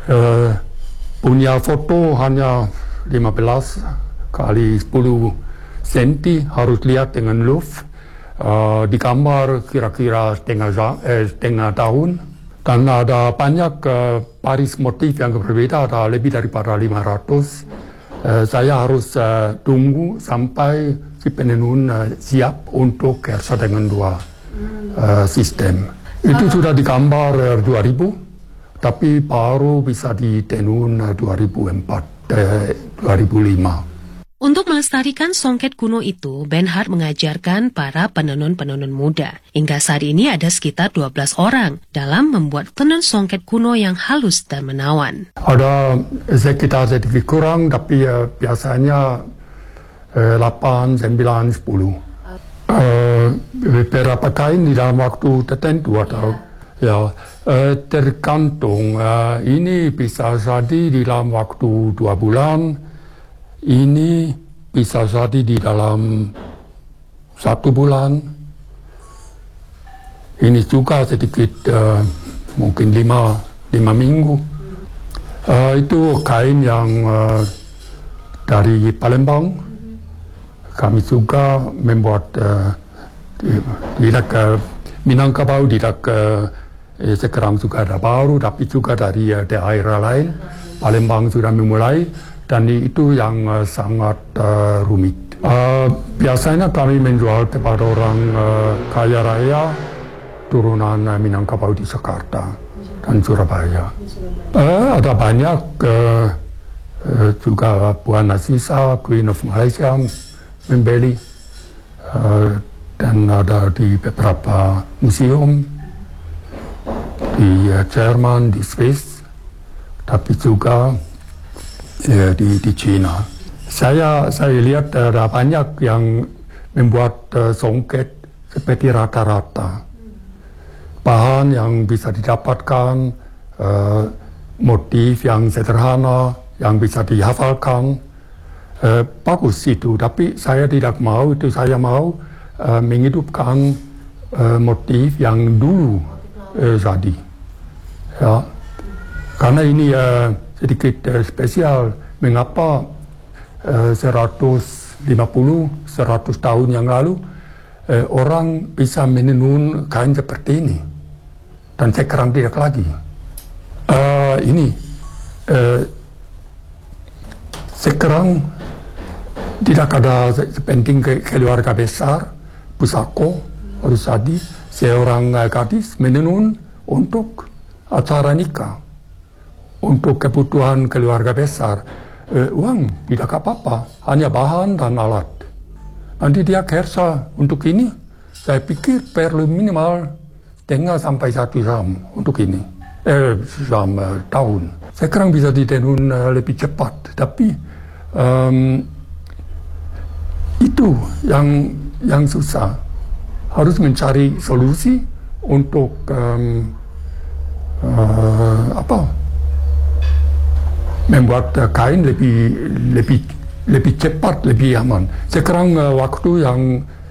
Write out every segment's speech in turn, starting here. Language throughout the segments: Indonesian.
punya foto hanya 15 kali 10 senti, harus lihat dengan luv. Di gambar kira-kira setengah tahun. Dan ada banyak baris motif yang berbeda, ada lebih daripada 500. Saya harus tunggu sampai si penenun siap untuk kerja dengan dua sistem. Itu sudah digambar 2000. Tapi baru bisa ditenun 2005. Untuk melestarikan songket kuno itu, Benhart mengajarkan para penenun-penenun muda. Hingga saat ini ada sekitar 12 orang dalam membuat tenun songket kuno yang halus dan menawan. Ada sekitar sedikit kurang, tapi biasanya 8, 9, 10. Beberapa kain di dalam waktu tertentu atau ya, tergantung. Ini bisa jadi di dalam waktu 2 bulan, ini bisa jadi di dalam 1 bulan, ini juga sedikit mungkin 5 minggu. Itu kain yang dari Palembang. Kami juga membuat tidak Minangkabau, tidak sekarang juga ada baru, tapi juga dari daerah lain. Palembang sudah memulai, dan itu yang sangat rumit. Biasanya kami menjual kepada orang kaya raya turunan Minangkabau di Jakarta dan Surabaya. Ada banyak juga Puan Aziza, Queen of Malaysia membeli, dan ada di beberapa museum di Jerman, di Swiss, tapi juga di China. Saya lihat ada banyak yang membuat songket seperti rata-rata. Bahan yang bisa didapatkan, motif yang sederhana, yang bisa dihafalkan, bagus itu. Tapi saya tidak mau itu, saya mau menghidupkan motif yang dulu jadi. Ya. Karena ini sedikit spesial. Mengapa 150, 100 tahun yang lalu orang bisa menenun kain seperti ini, dan sekarang tidak lagi. Sekarang tidak ada sepenting keluarga besar, pusako harus jadi seorang gadis menenun untuk acara nikah. Untuk kebutuhan keluarga besar, uang tidak apa-apa, hanya bahan dan alat. Nanti dia kerja untuk ini, saya pikir perlu minimal setengah sampai 1 jam untuk ini, tahun. Sekarang bisa ditenun lebih cepat, tapi itu yang susah. Harus mencari solusi untuk membuat kain lebih cepat, lebih aman. Sekarang waktu yang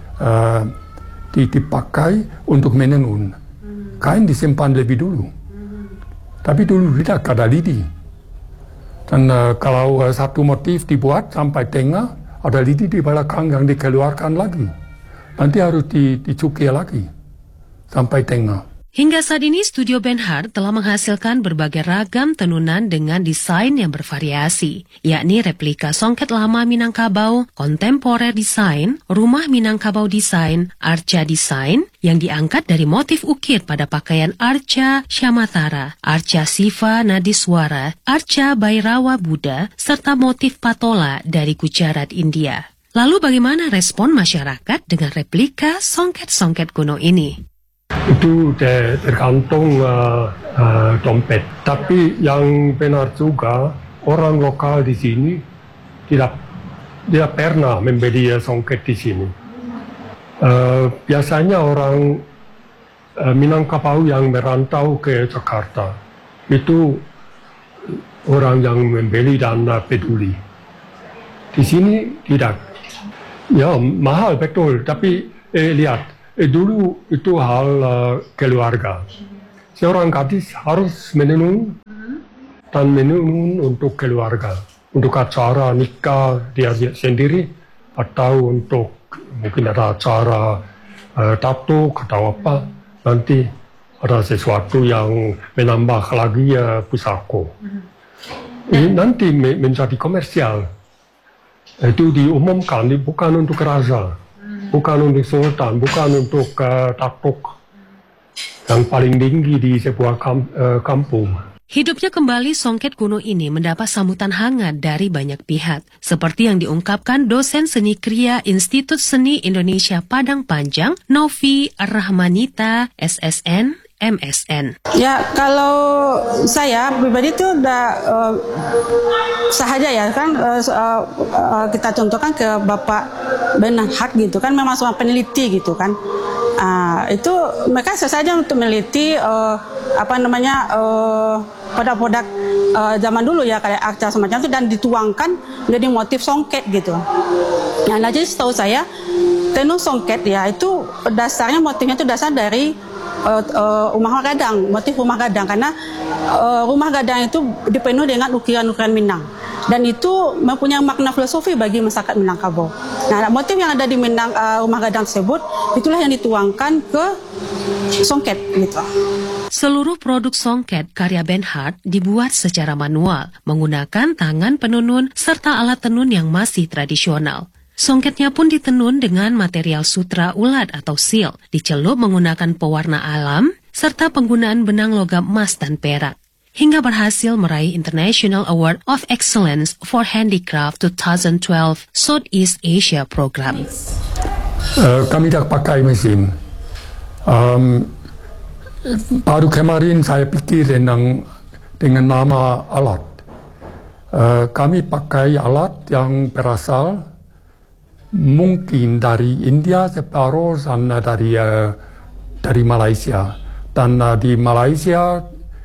dipakai untuk menenun, kain disimpan lebih dulu. Tapi dulu tidak ada lidi. Dan kalau satu motif dibuat sampai tengah, ada lidi di belakang yang dikeluarkan lagi. Nanti harus dicukir lagi sampai tengah. Hingga saat ini, Studio Benhart telah menghasilkan berbagai ragam tenunan dengan desain yang bervariasi, yakni replika songket lama Minangkabau, kontemporer desain, rumah Minangkabau desain, arca desain, yang diangkat dari motif ukir pada pakaian arca Syamatara, arca Siva Nadiswara, arca Bhairawa Buddha, serta motif patola dari Gujarat, India. Lalu bagaimana respon masyarakat dengan replika songket-songket kuno ini? Itu tergantung dompet. Tapi yang benar juga, orang lokal di sini tidak pernah membeli songket di sini. Biasanya orang Minangkabau yang merantau ke Jakarta, itu orang yang membeli dan peduli. Di sini tidak. Ya, mahal betul, tapi lihat. Dulu itu hal keluarga. Seorang gadis harus menenun dan menenun untuk keluarga, untuk acara nikah dia sendiri atau untuk mungkin ada acara tato atau apa, nanti ada sesuatu yang menambah lagi pusako. Ini nanti menjadi komersial. Itu diumumkan, bukan untuk raja, bukan untuk sultan, bukan untuk tatok yang paling tinggi di sebuah kampung. Hidupnya kembali songket kuno ini mendapat sambutan hangat dari banyak pihak, seperti yang diungkapkan dosen seni kriya Institut Seni Indonesia Padang Panjang, Novi Rahmanita, SSN, MSN. Ya, kalau saya pribadi itu udah sahaja ya kan, kita contohkan ke Bapak Benhart gitu kan, memang seorang peneliti gitu kan. Itu mereka sesaja untuk meneliti produk-produk zaman dulu ya, kayak arca semacam itu, dan dituangkan menjadi motif songket gitu. Nah, jadi setahu saya tenun songket ya itu dasarnya, motifnya itu dasar dari rumah gadang, motif rumah gadang, karena rumah gadang itu dipenuhi dengan ukiran-ukiran Minang, dan itu mempunyai makna filosofi bagi masyarakat Minangkabau. Nah, motif yang ada di rumah gadang tersebut itulah yang dituangkan ke songket gitu. Seluruh produk songket karya Benhart dibuat secara manual, menggunakan tangan penenun serta alat tenun yang masih tradisional. Songketnya pun ditenun dengan material sutra ulat atau sil, dicelup menggunakan pewarna alam, serta penggunaan benang logam emas dan perak, hingga berhasil meraih International Award of Excellence for Handicraft 2012 Southeast Asia Program. Kami tak pakai mesin. Baru kemarin saya pikir dengan nama alat. Kami pakai alat yang berasal mungkin dari India separuh, dan dari Malaysia. Dan di Malaysia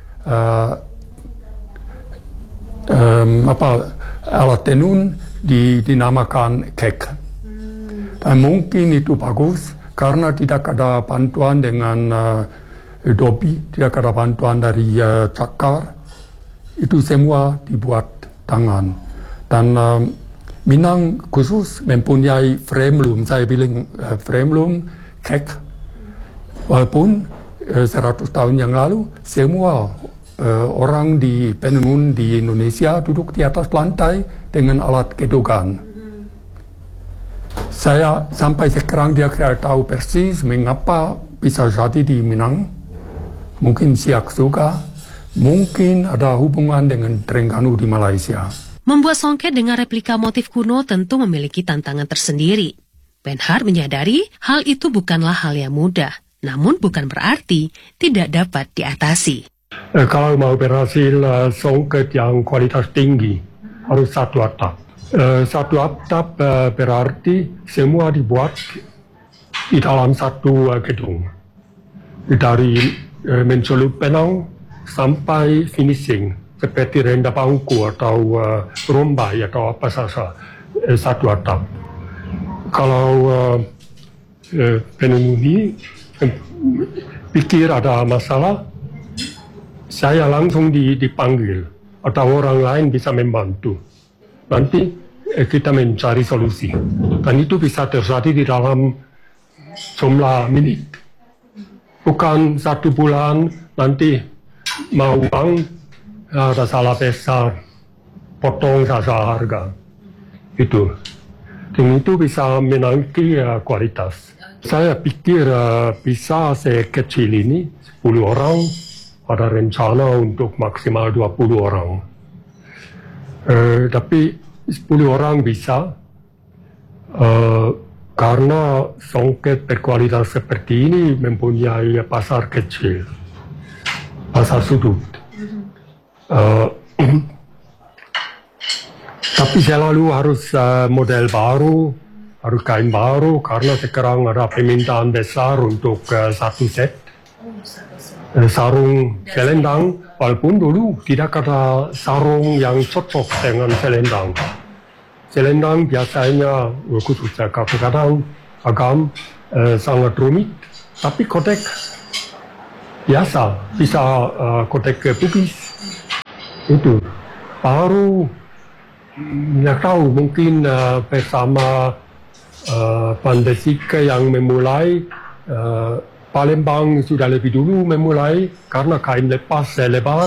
alat tenun dinamakan kek. Dan mungkin itu bagus karena tidak ada bantuan dengan dobi, tidak ada bantuan dari cakar. Itu semua dibuat tangan. Dan Minang khusus mempunyai frame loom, saya bilang frame loom, kek. Walaupun 100 tahun yang lalu, semua orang di penenun di Indonesia duduk di atas lantai dengan alat kedogan. Saya sampai sekarang tidak tahu persis mengapa bisa jadi di Minang. Mungkin Siak juga, mungkin ada hubungan dengan Terengganu di Malaysia. Membuat songket dengan replika motif kuno tentu memiliki tantangan tersendiri. Benhart menyadari hal itu bukanlah hal yang mudah, namun bukan berarti tidak dapat diatasi. Kalau mau berhasil songket yang kualitas tinggi, harus satu atap. Satu atap berarti semua dibuat di dalam satu gedung. Dari mencelup benang sampai finishing, seperti renda bangku atau rombai atau apa saja, satu atap. Kalau penenun pikir ada masalah, saya langsung dipanggil atau orang lain bisa membantu. Nanti kita mencari solusi. Dan itu bisa terjadi di dalam jumlah menit. Bukan 1 bulan nanti mau uang, ada salah besar, potong saja harga. Itu. Dan itu bisa menaiki kualitas. Saya pikir bisa sekecil ini, 10 orang, ada rencana untuk maksimal 20 orang. Tapi 10 orang bisa, karena songket berkualitas seperti ini mempunyai pasar kecil, pasar sudut. Tapi selalu harus model baru, harus kain baru, karena sekarang ada permintaan besar untuk satu set sarung selendang, walaupun dulu tidak ada sarung yang cocok dengan selendang. Selendang biasanya khususnya kadang agam sangat rumit, tapi kodek biasa, bisa kodek bugis. Itu baru nggak tahu, mungkin bersama Pandesika yang memulai, Palembang sudah lebih dulu memulai karena kain lepas lebar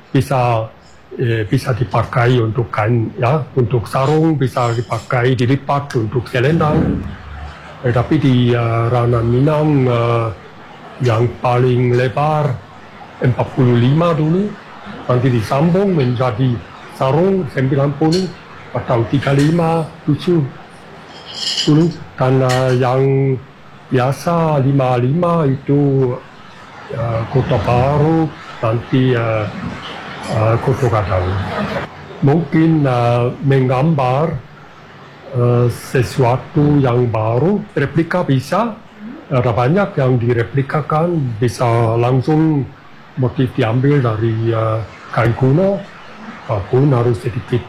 bisa dipakai untuk kain, ya, untuk sarung, bisa dipakai dilipat untuk selendang. Tapi di ranah Minang yang paling lebar 45 dulu, nanti disambung menjadi sarung 90 atau 35, 70, dan yang biasa 55 itu Kota Baru, nanti Kota Gadang. Mungkin menggambar sesuatu yang baru, replika bisa, ada banyak yang direplikakan, bisa langsung motif diambil dari kain kuno, apapun harus sedikit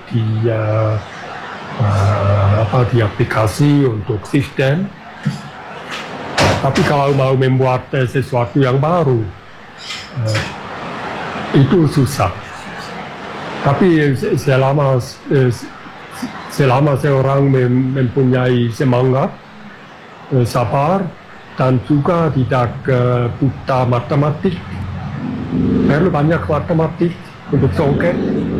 diaplikasi untuk sistem. Tapi kalau mau membuat sesuatu yang baru, itu susah. Tapi selama seorang mempunyai semangat, sabar, dan juga tidak buta matematik, perlu banyak matematik untuk songket,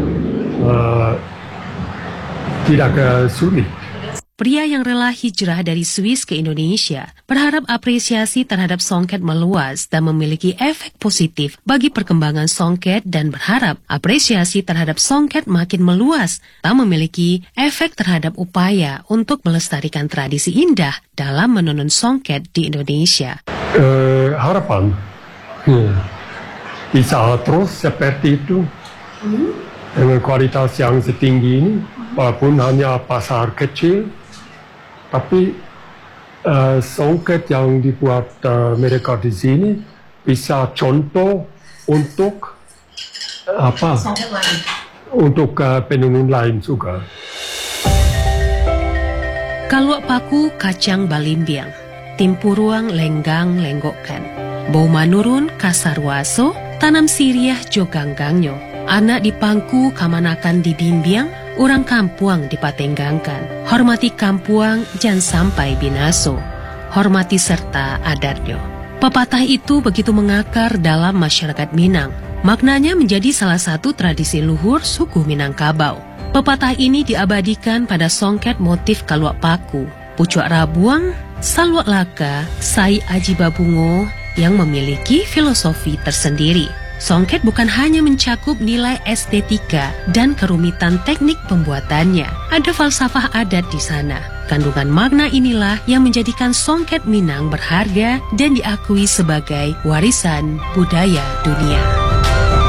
tidak sulit. Pria yang rela hijrah dari Swiss ke Indonesia berharap apresiasi terhadap songket meluas dan memiliki efek positif bagi perkembangan songket, dan berharap apresiasi terhadap songket makin meluas dan memiliki efek terhadap upaya untuk melestarikan tradisi indah dalam menenun songket di Indonesia. Harapan bisa terus seperti itu dengan kualitas yang setinggi ini, walaupun hanya pasar kecil. Tapi songket yang dibuat mereka di sini bisa contoh untuk untuk penenun lain juga. Kaluak paku kacang balimbiang, timpuruang lenggang lenggokkan, bau manurun kasarwaso, tanam siriah joganggangyo, anak dipangku kamanakan dibimbiang, orang kampuang dipatenggangkan, hormati kampuang jangan sampai binaso, hormati serta adatnya. Pepatah itu begitu mengakar dalam masyarakat Minang. Maknanya menjadi salah satu tradisi luhur suku Minangkabau. Pepatah ini diabadikan pada songket motif kaluak paku, pucuk rabuang, salwak laka, sai aji babungo yang memiliki filosofi tersendiri. Songket bukan hanya mencakup nilai estetika dan kerumitan teknik pembuatannya. Ada falsafah adat di sana. Kandungan makna inilah yang menjadikan songket Minang berharga dan diakui sebagai warisan budaya dunia.